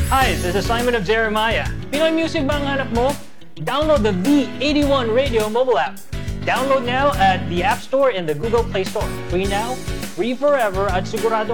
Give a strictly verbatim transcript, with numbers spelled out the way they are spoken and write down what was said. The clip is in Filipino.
Hi, this is Simon of Jeremiah. Pinoy music ba ang hanap mo? Download the V eighty-one Radio mobile app. Download now at the App Store and the Google Play Store. Free now, free forever, at sigurado